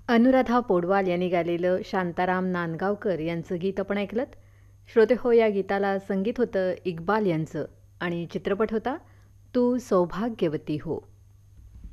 अनुराधा पौडवाल यांनी गायलेलं शांताराम नांदगावकर यांचं गीत आपण ऐकलंत. श्रोते हो, या गीताला संगीत होतं इक्बाल यांचं आणि चित्रपट होता तू सौभाग्यवती हो.